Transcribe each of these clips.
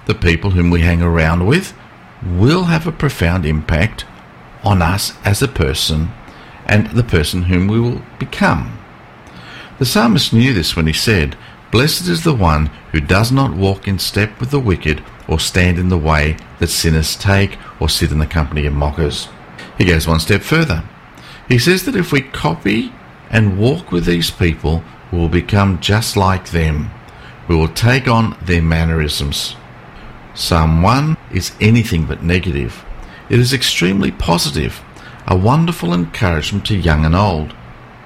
The people whom we hang around with will have a profound impact on us as a person and the person whom we will become. The psalmist knew this when he said, "Blessed is the one who does not walk in step with the wicked, or stand in the way that sinners take, or sit in the company of mockers." He goes one step further. He says that if we copy and walk with these people, we will become just like them. We will take on their mannerisms. Psalm 1 is anything but negative. It is extremely positive, a wonderful encouragement to young and old.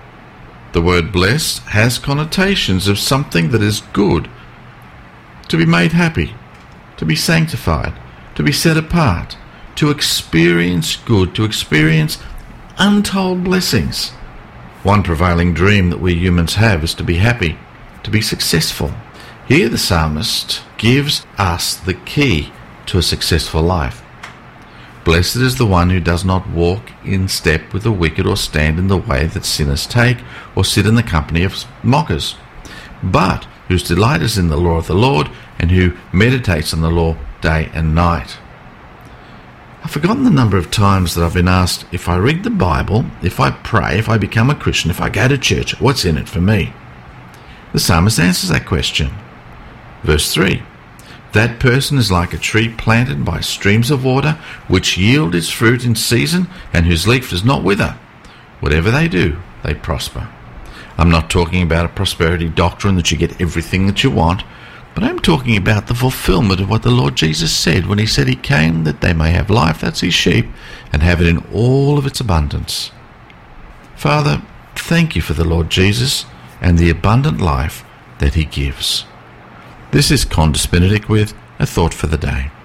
The word blessed has connotations of something that is good, to be made happy, to be sanctified, to be set apart, to experience good, to experience untold blessings. One prevailing dream that we humans have is to be happy, to be successful. Here the psalmist gives us the key to a successful life. Blessed is the one who does not walk in step with the wicked, or stand in the way that sinners take, or sit in the company of mockers, but whose delight is in the law of the Lord, and who meditates on the law day and night. I've forgotten the number of times that I've been asked, if I read the Bible, if I pray, if I become a Christian, if I go to church, what's in it for me? The psalmist answers that question. Verse 3, "That person is like a tree planted by streams of water, which yield its fruit in season, and whose leaf does not wither. Whatever they do, they prosper." I'm not talking about a prosperity doctrine that you get everything that you want, but I'm talking about the fulfillment of what the Lord Jesus said when he said he came that they may have life, that's his sheep, and have it in all of its abundance. Father, thank you for the Lord Jesus and the abundant life that he gives. This is Condis Benedict with a thought for the day.